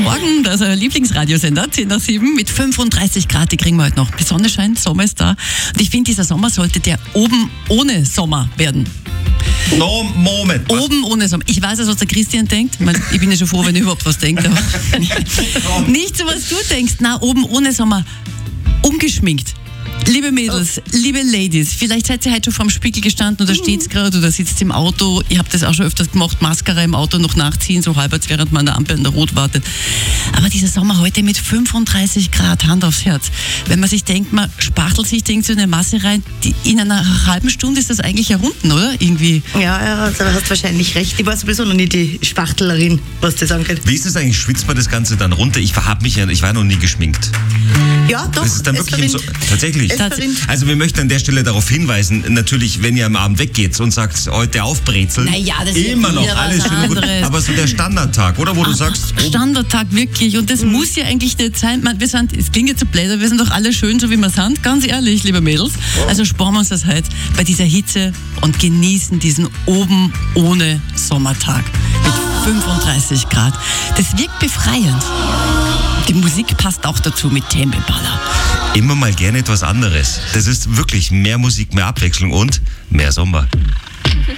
Morgen, das ist euer Lieblingsradiosender, 10 nach 7 mit 35 Grad, die kriegen wir heute noch. Die Sonne scheint, Sommer ist da. Und ich finde, dieser Sommer sollte der oben ohne Sommer werden. No, Moment. Was? Oben ohne Sommer. Ich weiß, was der Christian denkt. Ich bin ja schon froh, wenn ich überhaupt was denke. Nicht so, was du denkst. Na, oben ohne Sommer. Ungeschminkt. Liebe Mädels, liebe Ladies, vielleicht seid ihr heute schon vorm Spiegel gestanden oder steht's gerade oder sitzt im Auto. Ich habe das auch schon öfters gemacht, Mascara im Auto noch nachziehen, so halbwegs, während man an der Ampel an der Rot wartet. Aber dieser Sommer heute mit 35 Grad, Hand aufs Herz. Wenn man sich denkt, man spachtelt sich so eine Masse rein, in einer halben Stunde ist das eigentlich errunden, oder? Irgendwie. Ja, da hast du wahrscheinlich recht. Ich war sowieso noch nie die Spachtlerin, was das angeht. Wie ist es eigentlich? Schwitzt man das Ganze dann runter? Ich war noch nie geschminkt. Ja, doch. Das ist dann wirklich tatsächlich. Also wir möchten an der Stelle darauf hinweisen, natürlich, wenn ihr am Abend weggeht und sagt, heute aufbrezeln, naja, das ist immer noch alles schön gut. Aber so der Standardtag, oder? Wo du sagst... Standardtag, wirklich. Und das muss ja eigentlich nicht sein. Es klingt jetzt so blöd, aber wir sind doch alle schön, so wie wir sind. Ganz ehrlich, liebe Mädels. Also sparen wir uns das heute bei dieser Hitze und genießen diesen oben ohne Sommertag mit 35 Grad. Das wirkt befreiend. Die Musik passt auch dazu mit Tame Impala. Immer mal gerne etwas anderes. Das ist wirklich mehr Musik, mehr Abwechslung und mehr Sommer.